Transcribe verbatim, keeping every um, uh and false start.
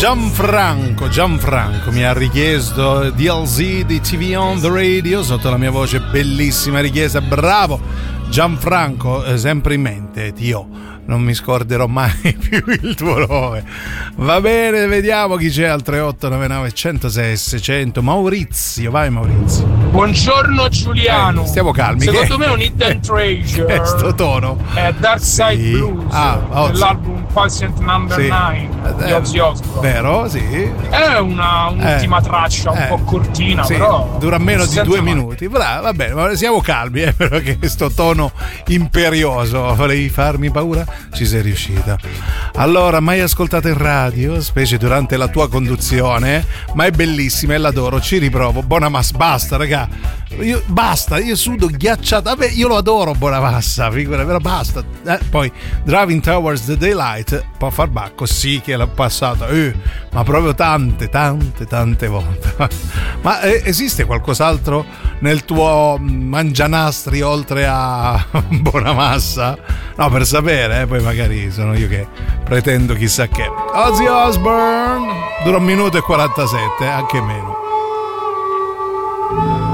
Gianfranco, Gianfranco mi ha richiesto D L Z di T V on the Radio sotto la mia voce, bellissima richiesta, bravo Gianfranco, eh, sempre in mente, Dio, non mi scorderò mai più il tuo nome. Va bene, vediamo chi c'è al tre otto nove nove uno zero sei seicento. Maurizio, vai Maurizio. Buongiorno Giuliano. Eh, stiamo calmi. Secondo che... me un hidden treasure che è sto tono? È Dark Side sì. Blues, ah, dell'album Patient Number sì. nine di Ozzy Osbourne. Vero, sì. È una un'ultima eh. traccia un eh. po' cortina, sì. però dura meno di due male. minuti. Bravo, va bene, ma siamo calmi, eh, perché sto tono imperioso, volevi farmi paura? Ci sei riuscita. Allora, mai ascoltata in radio, specie durante la tua conduzione, ma è bellissima e l'adoro, ci riprovo. Bonamassa, basta raga, io, basta, io sudo ghiacciato, vabbè, io lo adoro Bonamassa, figura, però basta. Eh, poi Driving Towards the Daylight può far bacco, sì che l'ha passata, eh, ma proprio tante, tante, tante volte. Ma eh, esiste qualcos'altro nel tuo mangianastri oltre a Bonamassa? No, per sapere, eh, poi magari sono io che pretendo chissà che. Ozzy Osbourne dura un minuto e quarantasette, anche meno.